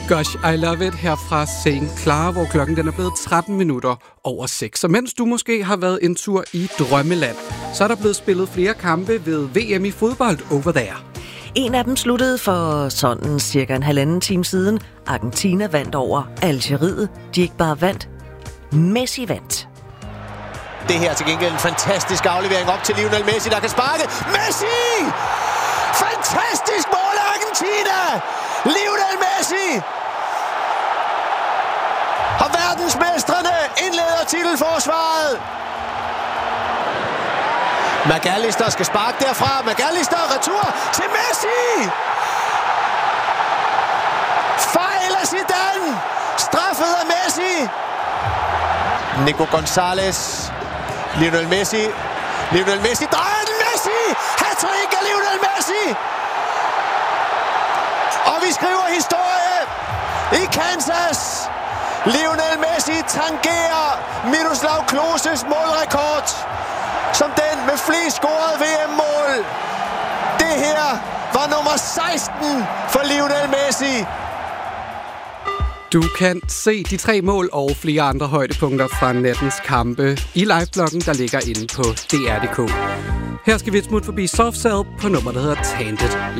Gosh, I love it her fra St. Clara, hvor klokken den er blevet 6:13. Så mens du måske har været en tur i drømmeland, så er der blevet spillet flere kampe ved VM i fodbold over there. En af dem sluttede for sådan cirka en halvanden time siden. Argentina vandt over Algeriet. De ikke bare vandt, Messi vandt. Det her til gengæld en fantastisk aflevering op til Lionel Messi, der kan sparke. Messi! Fantastisk mål af Argentina! Lionel Messi! Og verdensmestrene indleder titelforsvaret. McAllister skal sparke derfra. McAllister retur til Messi! Fejl af Zidane! Straffet af Messi! Nico Gonzalez. Lionel Messi. Lionel Messi drejer den. Messi! Hat-trick af Lionel Messi! Og vi skriver historie i Kansas. Lionel Messi tangerer Miroslav Kloses målrekord som den med flest scorede VM-mål. Det her var nummer 16 for Lionel Messi. Du kan se de 3 mål og flere andre højdepunkter fra nattens kampe i livebloggen, der ligger inde på DR.dk. Her skal vi et smut forbi Softcell på nummer, der hedder Tainted